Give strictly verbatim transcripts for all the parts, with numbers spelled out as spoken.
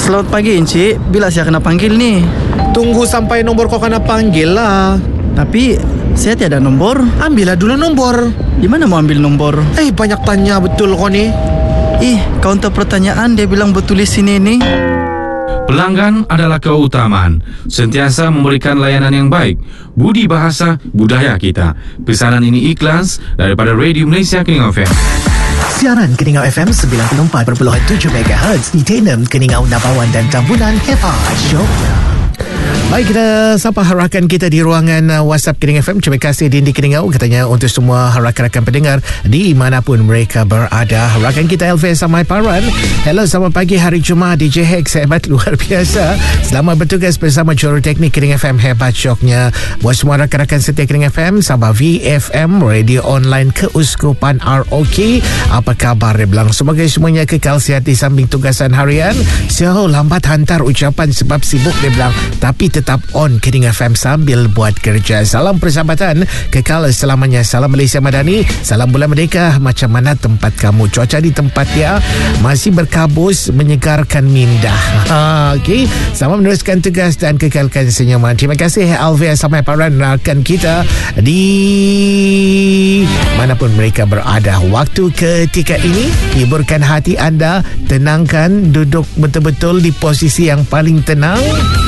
Selamat pagi Encik, bila saya kena panggil ni? Tunggu sampai nombor kau kena panggil lah. Tapi saya tiada nombor. Ambillah dulu nombor. Di mana mau ambil nombor? Eh, banyak tanya betul kau ni. Ih, kaunter pertanyaan dia bilang bertulis sini ni. Pelanggan adalah keutamaan. Sentiasa memberikan layanan yang baik. Budi bahasa budaya kita. Pesanan ini ikhlas daripada Radio Malaysia Keningau F M. Siaran Keningau F M sembilan puluh empat perpuluhan tujuh megahertz di Tenem, Keningau, Nabawan dan Tambunan. Hebat Shock. Baik, kita sapa rakan kita di ruangan uh, WhatsApp Keningau F M. Terima kasih Dindi Keningau, katanya untuk semua rakan-rakan pendengar di manapun mereka berada. Rakan kita Elvis Samai Paran. Hello, selamat pagi hari Jumaat D J Hex, hebat luar biasa. Selamat bertugas bersama juruteknik Keningau F M, hebat syoknya. Buat semua rakan-rakan setia Keningau F M, Sabah V F M, radio online keuskupan R O K. Apa khabar dia bilang? Semoga semuanya kekal sihat di samping tugasan harian. So, lambat hantar ucapan sebab sibuk dia bilang. Tapi tetap on Keningau F M sambil buat kerja. Salam persahabatan kekal selamanya. Salam Malaysia Madani. Salam bulan merdeka. Macam mana tempat kamu? Cuaca di tempat dia masih berkabus, menyegarkan minda. Ha, okey. Selamat meneruskan tugas dan kekalkan senyuman. Terima kasih Alvia sampai paran rakan kita di manapun mereka berada. Waktu ketika ini hiburkan hati anda, tenangkan, duduk betul-betul di posisi yang paling tenang.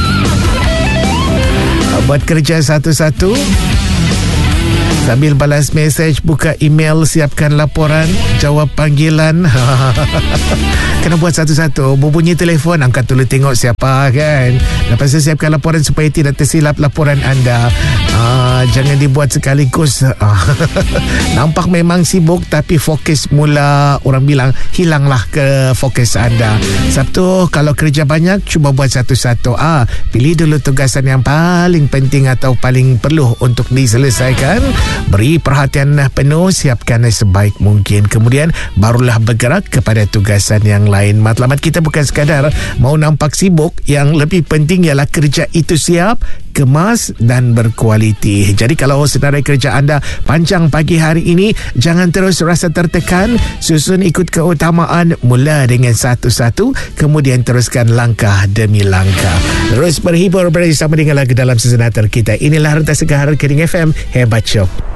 Buat kerja satu-satu sambil balas mesej, buka email, siapkan laporan, jawab panggilan. Kena buat satu-satu. Berbunyi telefon, angkat dulu tengok siapa kan. Lepas tu siapkan laporan supaya tidak tersilap laporan anda. Ah, jangan dibuat sekaligus. Nampak memang sibuk tapi fokus mula, orang bilang hilanglah ke fokus anda. Sabtu kalau kerja banyak, cuba buat satu-satu. Ah, pilih dulu tugasan yang paling penting atau paling perlu untuk diselesaikan. Beri perhatian penuh, siapkan sebaik mungkin. Kemudian barulah bergerak kepada tugasan yang lain. Matlamat kita bukan sekadar mau nampak sibuk, yang lebih penting ialah kerja itu siap, kemas dan berkualiti. Jadi kalau senarai kerja anda panjang pagi hari ini, jangan terus rasa tertekan. Susun ikut keutamaan, mula dengan satu-satu, kemudian teruskan langkah demi langkah. Terus berhibur bersama dengan lagu dalam sesenatar kita. Inilah Rentas Segar Keningau F M, hebat show.